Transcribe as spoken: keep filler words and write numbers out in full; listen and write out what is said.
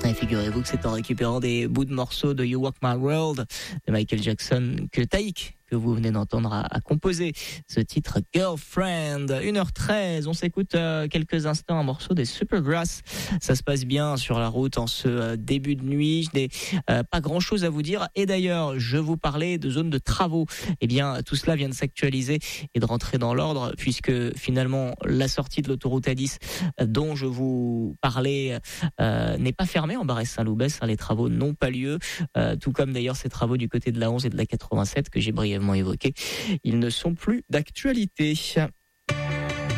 Et figurez-vous que c'est en récupérant des bouts de morceaux de You Walk My World de Michael Jackson que Taïk, que vous venez d'entendre, à, à composer ce titre Girlfriend. une heure treize, on s'écoute euh, quelques instants un morceau des Supergrass. Ça se passe bien sur la route en ce euh, début de nuit. Je n'ai euh, pas grand chose à vous dire. Et d'ailleurs, je vous parlais de zone de travaux. Eh bien, tout cela vient de s'actualiser et de rentrer dans l'ordre, puisque finalement, la sortie de l'autoroute A dix euh, dont je vous parlais euh, n'est pas fermée en Barès-Saint-Loubès. Hein, les travaux n'ont pas lieu, euh, tout comme d'ailleurs ces travaux du côté de la onze et de la quatre-vingt-sept que j'ai brièvement évoqués. Ils ne sont plus d'actualité.